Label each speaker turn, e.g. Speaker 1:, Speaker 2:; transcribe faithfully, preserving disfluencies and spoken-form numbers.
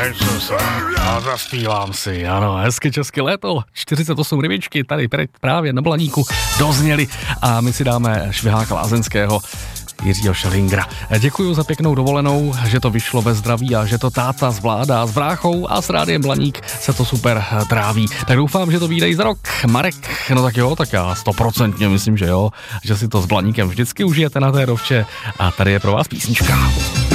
Speaker 1: A zaspívám si, ano, hezky česky léto, čtyřicet osm rybičky tady právě na Blaníku dozněli a my si dáme šviháka lázeňského Jiřího Schelingera. Děkuju za pěknou dovolenou, že to vyšlo ve zdraví a že to táta zvládá s bráchou a s Rádiem Blaník se to super tráví. Tak doufám, že to vyjde i za rok. Marek, no tak jo, tak já stoprocentně myslím, že jo, že si to s Blaníkem vždycky užijete na té dovče a tady je pro vás písnička.